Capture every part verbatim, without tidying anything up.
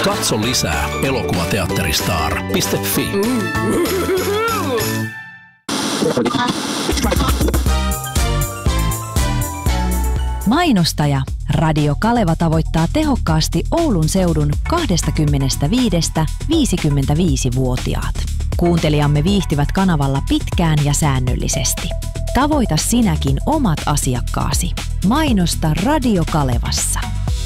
Katso lisää elokuvateatteristar piste fi. Mainostaja. Radio Kaleva tavoittaa tehokkaasti Oulun seudun kaksikymmentäviisi viisikymmentäviisi-vuotiaat. Kuuntelijamme viihtyvät kanavalla pitkään ja säännöllisesti. Tavoita sinäkin omat asiakkaasi. Mainosta Radio Kalevassa.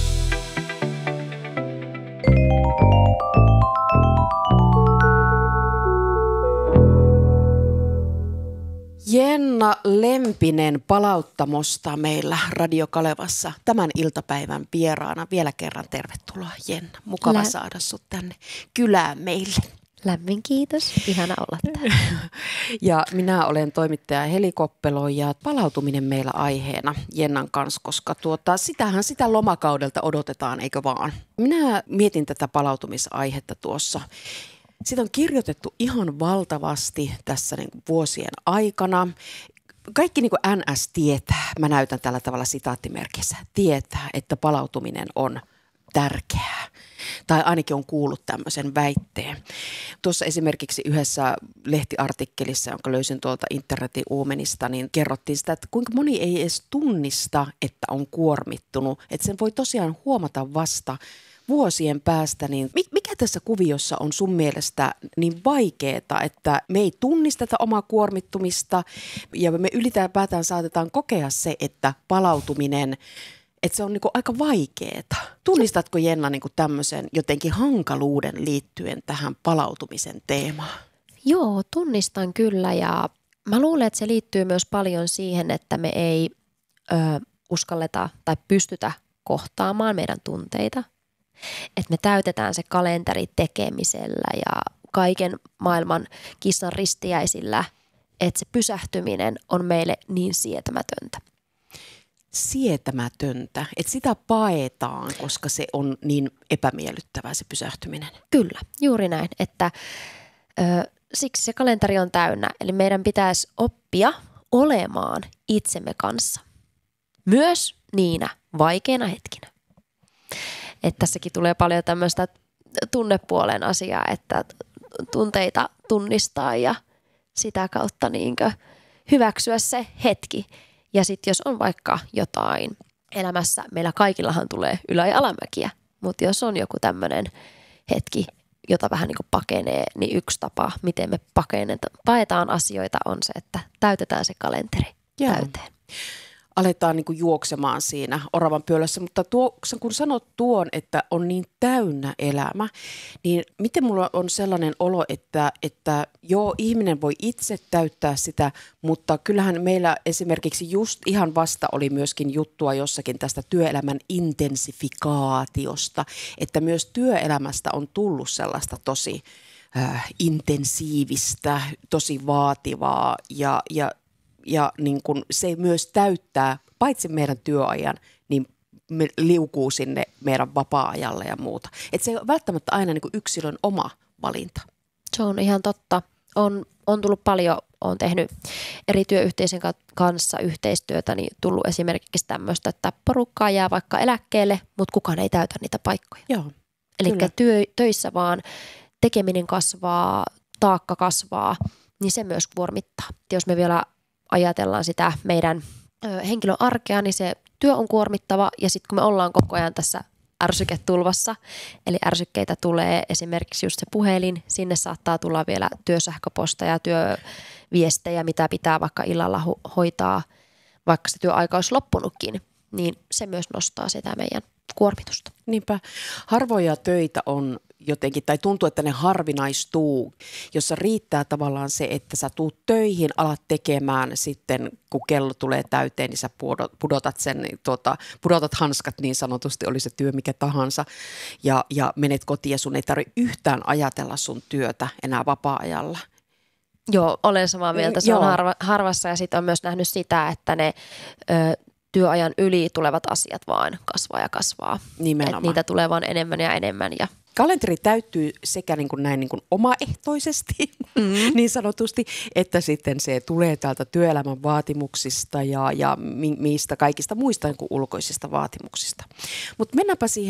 Jenna Lempinen Palauttamosta meillä Radio Kalevassa tämän iltapäivän vieraana. Vielä kerran tervetuloa, Jenna. Mukava Lä- saada sut tänne kylään meille. Lämmin kiitos. Ihana olla täällä. Ja minä olen toimittaja Heli Koppelo ja palautuminen meillä aiheena Jennan kanssa, koska tuota, sitähän sitä lomakaudelta odotetaan, eikö vaan? Minä mietin tätä palautumisaihetta tuossa. Sitä on kirjoitettu ihan valtavasti tässä niin kuin vuosien aikana. Kaikki niin kuin N S tietää, mä näytän tällä tavalla sitaattimerkissä, tietää, että palautuminen on tärkeää. Tai ainakin on kuullut tämmöisen väitteen. Tuossa esimerkiksi yhdessä lehtiartikkelissa, jonka löysin tuolta internetin uumenista, niin kerrottiin sitä, että kuinka moni ei edes tunnista, että on kuormittunut. Että sen voi tosiaan huomata vasta vuosien päästä, niin mikä tässä kuviossa on sun mielestä niin vaikeaa, että me ei tunnisteta omaa kuormittumista ja me ylipäätään saatetaan kokea se, että palautuminen, että se on niinku aika vaikeaa. Tunnistatko, Jenna, niinku tämmöisen jotenkin hankaluuden liittyen tähän palautumisen teemaan? Joo, tunnistan kyllä ja mä luulen, että se liittyy myös paljon siihen, että me ei ö, uskalleta tai pystytä kohtaamaan meidän tunteita. Että me täytetään se kalenteri tekemisellä ja kaiken maailman kissan ristiäisillä, että se pysähtyminen on meille niin sietämätöntä. Sietämätöntä, että sitä paetaan, koska se on niin epämiellyttävää se pysähtyminen. Kyllä, juuri näin, että ö, siksi se kalenteri on täynnä. Eli meidän pitäisi oppia olemaan itsemme kanssa, myös niinä vaikeina hetkinä. Että tässäkin tulee paljon tämmöistä tunnepuolen asiaa, että tunteita tunnistaa ja sitä kautta niinkö hyväksyä se hetki. Ja sitten jos on vaikka jotain elämässä, meillä kaikillahan tulee ylä- ja alamäkiä, mutta jos on joku tämmöinen hetki, jota vähän niin kuin pakenee, niin yksi tapa, miten me paetaan asioita on se, että täytetään se kalenteri Joo. täyteen. Aletaan niin kuin juoksemaan siinä oravan pyölässä, mutta tuo, kun sanot tuon, että on niin täynnä elämä, niin miten mulla on sellainen olo, että, että joo, ihminen voi itse täyttää sitä, mutta kyllähän meillä esimerkiksi just ihan vasta oli myöskin juttua jossakin tästä työelämän intensifikaatiosta, että myös työelämästä on tullut sellaista tosi äh, intensiivistä, tosi vaativaa ja, ja Ja niin kun se myös täyttää, paitsi meidän työajan, niin me liukuu sinne meidän vapaa-ajalle ja muuta. Että se ei ole välttämättä aina niin kuin yksilön oma valinta. Se on ihan totta. On, on tullut paljon, olen tehnyt eri työyhteisön kanssa yhteistyötä, niin tullut esimerkiksi tämmöistä, että porukkaa jää vaikka eläkkeelle, mutta kukaan ei täytä niitä paikkoja. Joo, eli työ, töissä vaan tekeminen kasvaa, taakka kasvaa, niin se myös kuormittaa. Jos me vielä ajatellaan sitä meidän ö, henkilön arkea, niin se työ on kuormittava ja sitten kun me ollaan koko ajan tässä ärsyketulvassa, eli ärsykkeitä tulee esimerkiksi just se puhelin, sinne saattaa tulla vielä työsähköposteja, työviestejä, mitä pitää vaikka illalla ho- hoitaa, vaikka se työaika olisi loppunutkin, niin se myös nostaa sitä meidän kuormitusta. Niinpä harvoja töitä on jotenkin, tai tuntuu, että ne harvinaistuu, jossa riittää tavallaan se, että sä tuut töihin, alat tekemään sitten, kun kello tulee täyteen, niin sä pudotat sen, tuota, pudotat hanskat niin sanotusti, oli se työ mikä tahansa, ja, ja menet kotiin ja sun ei tarvitse yhtään ajatella sun työtä enää vapaa-ajalla. Joo, olen samaa mieltä, se on harva, harvassa ja sitten on myös nähnyt sitä, että ne ö, työajan yli tulevat asiat vaan kasvaa ja kasvaa. Nimenomaan. Et niitä tulee vaan enemmän ja enemmän ja kalenteri täyttyy sekä niin kuin näin niin kuin omaehtoisesti mm-hmm. niin sanotusti, että sitten se tulee täältä työelämän vaatimuksista ja, ja mi- mistä kaikista muista niin kuin ulkoisista vaatimuksista. Mutta mennäänpä siihen